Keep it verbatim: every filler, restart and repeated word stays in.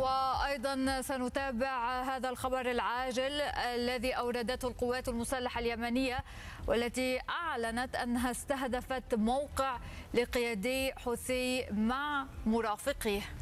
وأيضا سنتابع هذا الخبر العاجل الذي أوردته القوات المسلحة اليمنية، والتي أعلنت أنها استهدفت موقع لقيادي حوثي مع مرافقيه.